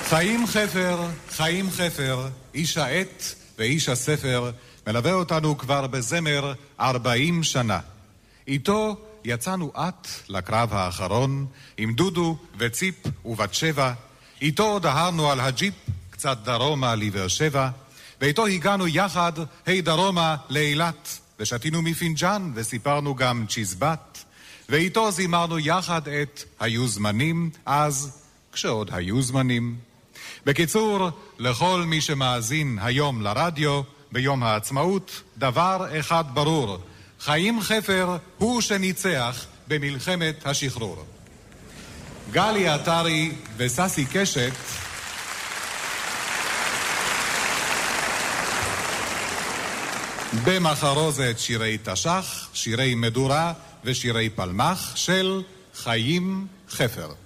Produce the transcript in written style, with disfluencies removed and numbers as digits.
חיים חפר, איש העת ואיש הספר, מלווה אותנו כבר בזמר 40 שנה. איתו יצאנו לקרב האחרון, עם דודו וציפ ובת שבע. איתו דהרנו על הג'יפ קצת דרומה לבאר שבע, ואיתו הגענו יחד דרומה לאילת, ושתינו מפינג'אן וסיפרנו גם צ'יזבט, ואיתו זימרנו יחד את היו זמנים, אז כשעוד היו זמנים. בקיצור, לכל מי שמאזין היום לרדיו ביום העצמאות, דבר אחד ברור: חיים חפר הוא שניצח במלחמת השחרור. גלי עטרי וססי קשת במחרוזת שירי תש"ח, שירי מדורה ושירי פלמח של חיים חפר.